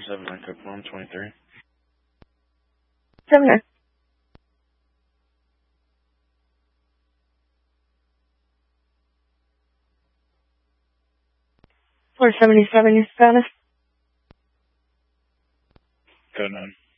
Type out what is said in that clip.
7 Echo Plum 23. 7. 477, you Spanish. Code 9.